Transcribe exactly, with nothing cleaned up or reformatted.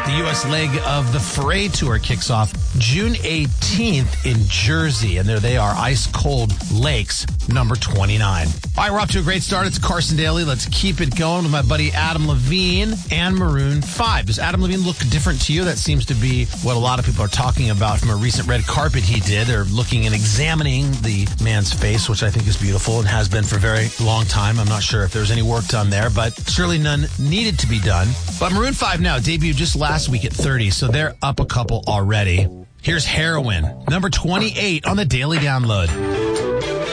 The U S leg of the Foray Tour kicks off June eighteenth in Jersey. And there they are, Ice Cold Lakes, number twenty-nine. All right, we're off to a great start. It's Carson Daly. Let's keep it going with my buddy Adam Levine and Maroon five. Does Adam Levine look different to you? That seems to be what a lot of people are talking about from a recent red carpet he did. They're looking and examining the man's face, which I think is beautiful and has been for a very long time. I'm not sure if there's any work done there, but surely none needed to be done. But Maroon five now debuted just last week at thirty, so they're up a couple already. Here's Heroin, number twenty-eight on the Daily Download.